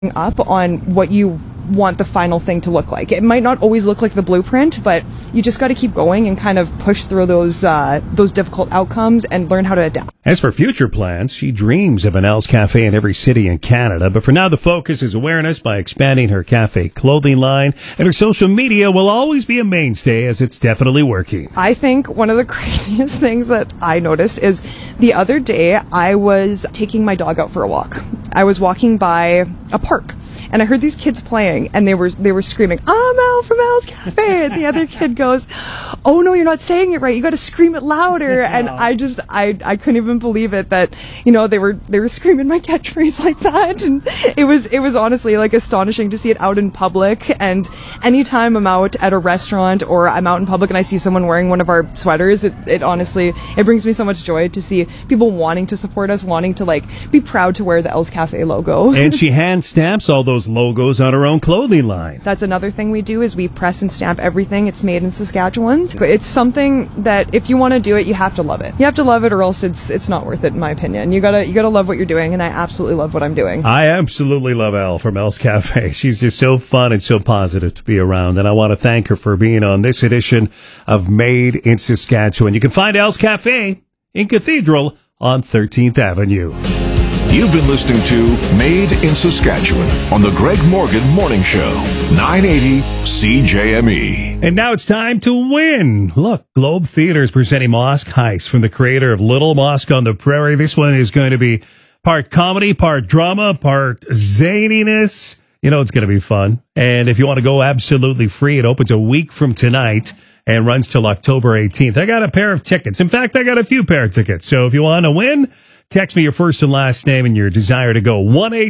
up on what you want the final thing to look like. It might not always look like the blueprint, but you just got to keep going and kind of push through those difficult outcomes and learn how to adapt. As for future plans, she dreams of an Al's Cafe in every city in Canada, but for now the focus is awareness by expanding her cafe clothing line, and her social media will always be a mainstay as it's definitely working. I think one of the craziest things that I noticed is the other day I was taking my dog out for a walk. I was walking by a park, and I heard these kids playing, and they were screaming, "I'm Al from Al's Cafe!" And the other kid goes, "Oh no, you're not saying it right. You got to scream it louder." And I couldn't even believe it that they were screaming my catchphrase like that, and it was honestly like astonishing to see it out in public. And anytime I'm out at a restaurant or I'm out in public and I see someone wearing one of our sweaters, it honestly brings me so much joy to see people wanting to support us, wanting to be proud to wear the Al's Cafe logo. And she hand stamps all those logos on her own clothing line. That's another thing we do is we press and stamp everything. It's made in Saskatchewan. It's something that if you want to do it, you have to love it. You have to love it, or else it's not worth it, in my opinion. You gotta love what you're doing, and I absolutely love what I'm doing. I absolutely love Al from Al's Cafe. She's just so fun and so positive to be around, and I want to thank her for being on this edition of Made in Saskatchewan. You can find Al's Cafe in Cathedral on 13th Avenue. You've been listening to Made in Saskatchewan on the Greg Morgan Morning Show, 980 CJME. And now it's time to win. Look, Globe Theatre is presenting Mosque Heist from the creator of Little Mosque on the Prairie. This one is going to be part comedy, part drama, part zaniness. It's going to be fun. And if you want to go absolutely free, it opens a week from tonight and runs till October 18th. I got a pair of tickets. In fact, I got a few pair of tickets. So if you want to win, text me your first and last name and your desire to go.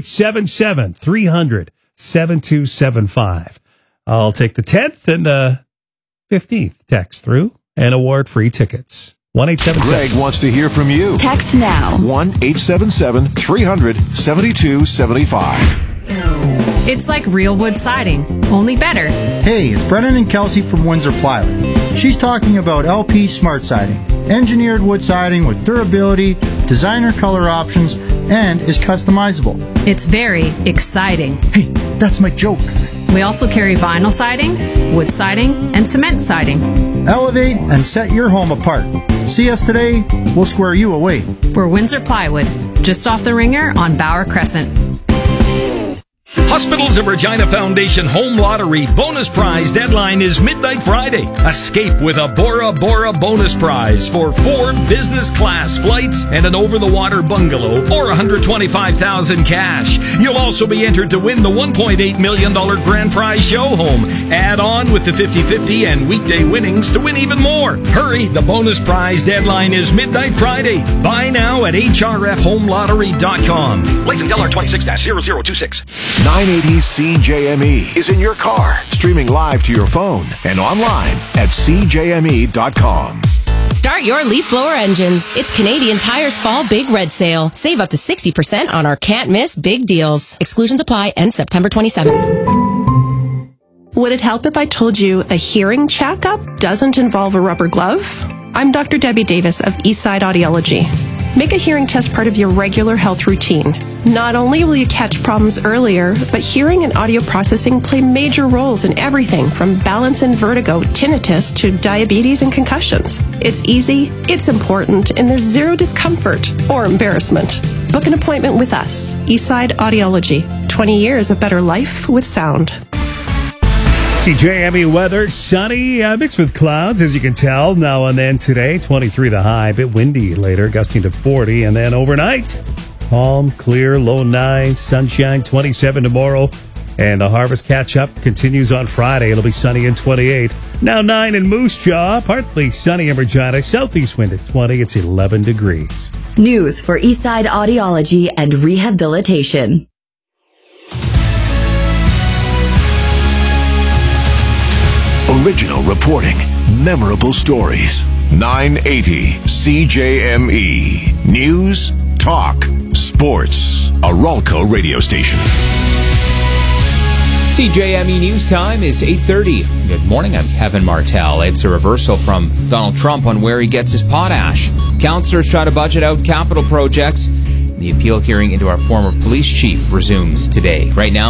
1-877-300-7275. I'll take the 10th and the 15th text through and award free tickets. 1-877. Greg wants to hear from you. Text now. 1-877-300-7275. It's like real wood siding, only better. Hey, it's Brennan and Kelsey from Windsor Plywood. She's talking about LP Smart Siding. Engineered wood siding with durability, designer color options, and is customizable. It's very exciting. Hey, that's my joke. We also carry vinyl siding, wood siding, and cement siding. Elevate and set your home apart. See us today, we'll square you away. We're Windsor Plywood, just off the Ringer on Bauer Crescent. Hospitals of Regina Foundation Home Lottery bonus prize deadline is midnight Friday. Escape with a Bora Bora bonus prize for 4 business class flights and an over-the-water bungalow or $125,000 cash. You'll also be entered to win the $1.8 million grand prize show home. Add on with the 50-50 and weekday winnings to win even more. Hurry, the bonus prize deadline is midnight Friday. Buy now at hrfhomelottery.com. License LR 26-0026. 980 CJME is in your car, streaming live to your phone and online at CJME.com. Start your leaf blower engines. It's Canadian Tire's Fall Big Red Sale. Save up to 60% on our can't miss big deals. Exclusions apply, end September 27th. Would it help if I told you a hearing checkup doesn't involve a rubber glove? I'm Dr. Debbie Davis of Eastside Audiology. Make a hearing test part of your regular health routine. Not only will you catch problems earlier, but hearing and audio processing play major roles in everything from balance and vertigo, tinnitus, to diabetes and concussions. It's easy, it's important, and there's zero discomfort or embarrassment. Book an appointment with us, Eastside Audiology. 20 years of better life with sound. CJME weather, sunny, mixed with clouds, as you can tell, now and then today. 23 the high, a bit windy later, gusting to 40. And then overnight, calm, clear, low 9, sunshine, 27 tomorrow. And the harvest catch-up continues on Friday. It'll be sunny and 28. Now 9 in Moose Jaw, partly sunny in Regina, southeast wind at 20. It's 11 degrees. News for Eastside Audiology and Rehabilitation. Original reporting, memorable stories. 980 CJME. News, talk, sports. A Ralco radio station. CJME News Time is 8:30. Good morning, I'm Kevin Martell. It's a reversal from Donald Trump on where he gets his potash. Councillors try to budget out capital projects. The appeal hearing into our former police chief resumes today. Right now,